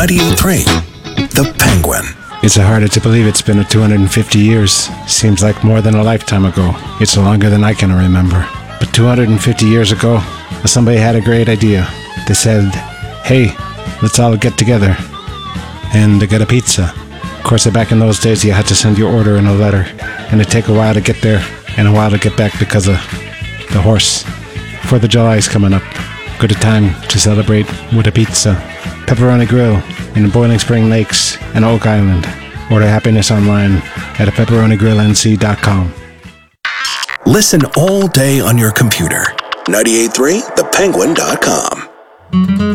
98.3, The Penguin. It's harder to believe it's been 250 years. Seems like more than a lifetime ago. It's longer than I can remember. But 250 years ago, somebody had a great idea. They said, hey, let's all get together and get a pizza. Of course, back in those days, you had to send your order in a letter, and it'd take a while to get there and a while to get back because of the horse. 4th of July is coming up. Good a time to celebrate with a pizza. Pepperoni Grill in Boiling Spring Lakes and Oak Island. Order happiness online at pepperonigrillnc.com. Listen all day on your computer. 98.3thepenguin.com.